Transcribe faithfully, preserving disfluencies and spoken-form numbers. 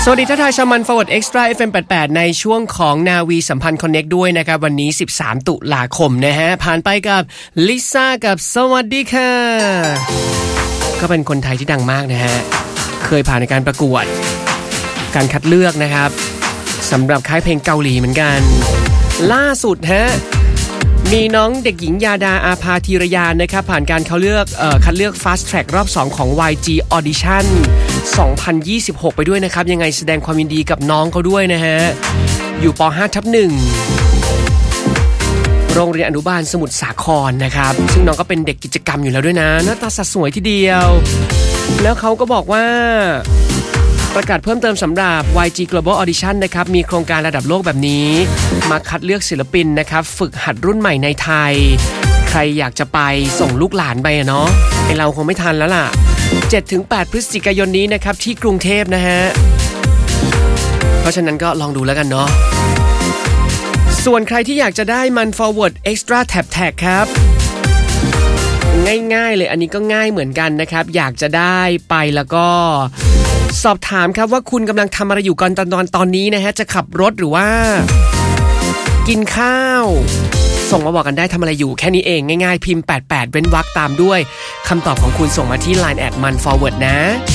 สวัสดีท่านทายชามัน Forward Extra เอฟ เอ็ม แปดสิบแปดในช่วงของนาวีสัมพันธ์ Connect ด้วยนะครับวันนี้สิบสามตุลาคมนะฮะผ่านไปกับลิซ่ากับสวัสดีค่ะก็เป็นคนไทยที่ดังมากนะฮะเคยผ่านในการประกวดการคัดเลือกนะครับสำหรับค่ายเพลงเกาหลีเหมือนกันล่าสุดฮะมีน้องเด็กหญิงยาดาอาภาธีรยานนะครับผ่านการเขาเลือกเอ่อคัดเลือก Fast Track รอบสองของ วาย จี Audition สองพันยี่สิบหกไปด้วยนะครับยังไงแสดงความยินดีกับน้องเขาด้วยนะฮะอยู่ป ห้าทับหนึ่ง โรงเรียนอนุบาลสมุทรสาครนะครับซึ่งน้องก็เป็นเด็กกิจกรรมอยู่แล้วด้วยนะหน้าตาสวยทีเดียวแล้วเขาก็บอกว่าประกาศเพิ่มเติมสำหรับ วาย จี Global Audition นะครับมีโครงการระดับโลกแบบนี้มาคัดเลือกศิลปินนะครับฝึกหัดรุ่นใหม่ในไทยใครอยากจะไปส่งลูกหลานไปอะเนาะไอเราคงไม่ทันแล้วล่ะ เจ็ดถึงแปด พฤศจิกายนนี้นะครับที่กรุงเทพนะฮะเพราะฉะนั้นก็ลองดูแล้วกันเนาะส่วนใครที่อยากจะได้มัน Forward Extra Tab Tag ครับง่ายๆเลยอันนี้ก็ง่ายเหมือนกันนะครับอยากจะได้ไปแล้วก็สอบถามครับว่าคุณกำลังทำอะไรอยู่ก่อนตอนตอนนี้นะฮะจะขับรถหรือว่ากินข้าวส่งมาบอกกันได้ทำอะไรอยู่แค่นี้เองง่ายๆพิมพ์แปดสิบแปดเว้นวรรคตามด้วยคำตอบของคุณส่งมาที่ ไลน์ แอท มัน Forward นะ